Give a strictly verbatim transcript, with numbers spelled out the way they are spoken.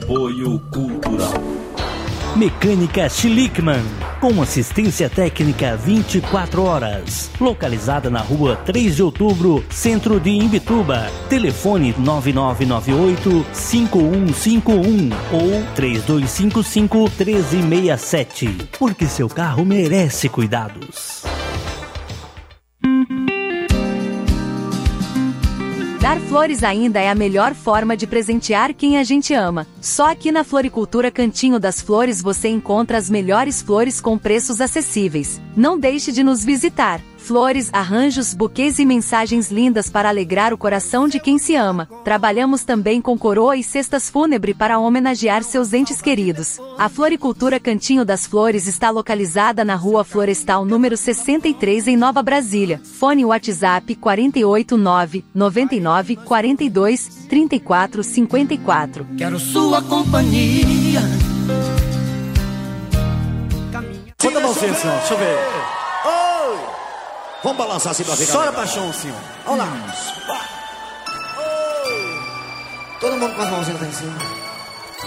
Apoio Cultural. Mecânica Schlickmann, com assistência técnica vinte e quatro horas. Localizada na rua três de outubro, centro de Imbituba. Telefone nove nove nove oito, cinco um cinco um ou três dois cinco cinco, um três seis sete. Porque seu carro merece cuidados. Dar flores ainda é a melhor forma de presentear quem a gente ama. Só aqui na Floricultura Cantinho das Flores você encontra as melhores flores com preços acessíveis. Não deixe de nos visitar. Flores, arranjos, buquês e mensagens lindas para alegrar o coração de quem se ama. Trabalhamos também com coroa e cestas fúnebre para homenagear seus entes queridos. A Floricultura Cantinho das Flores está localizada na Rua Florestal número sessenta e três em Nova Brasília. Fone WhatsApp quatro oito nove, nove nove, quatro dois, três quatro cinco quatro. Quero sua companhia. Manda a mãozinha, senhor. Deixa eu ver. Oi! Vamos balançar assim pra ficar. Chora paixão, senhor. Olha lá. Oi! Todo mundo com as mãozinhas lá em cima.